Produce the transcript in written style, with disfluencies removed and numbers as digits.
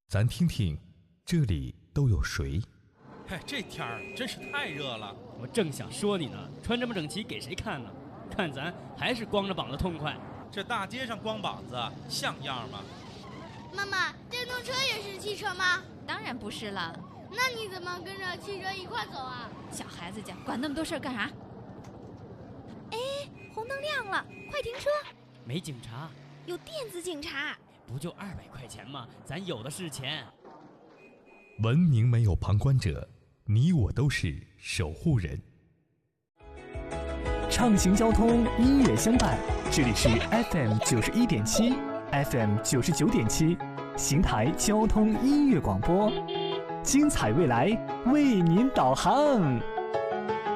咱听听这里都有谁？ 哎，这天儿真是太热了。 我正想说你呢，穿这么整齐给谁看呢？看咱还是光着膀子痛快。 这大街上光膀子像样吗？ 妈妈，电动车也是汽车吗？ 当然不是了。 那你怎么跟着汽车一块走啊？ 小孩子家管那么多事儿干啥？哎，红灯亮了，快停车！ 没警察， 有电子警察。 不就200块钱吗？咱有的是钱。 文明没有旁观者，你我都是守护人。 畅行交通，音乐相伴，这里是 FM 91.7 FM 99.7邢台交通音乐广播，精彩未来为您导航。